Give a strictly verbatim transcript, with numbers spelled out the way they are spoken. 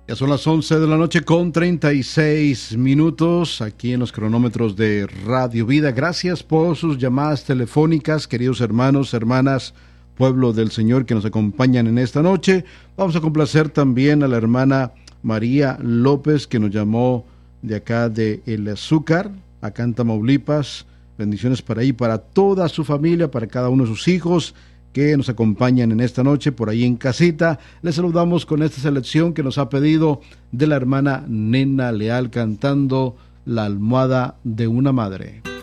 Ya son las once de la noche con treinta y seis minutos aquí en los cronómetros de Radio Vida. Gracias por sus llamadas telefónicas, queridos hermanos, hermanas, pueblo del Señor que nos acompañan en esta noche. Vamos a complacer también a la hermana María López, que nos llamó de acá de El Azúcar, acá en Tamaulipas. Bendiciones para ahí, para toda su familia, para cada uno de sus hijos que nos acompañan en esta noche por ahí en casita. Les saludamos con esta selección que nos ha pedido de la hermana Nena Leal cantando La almohada de una madre.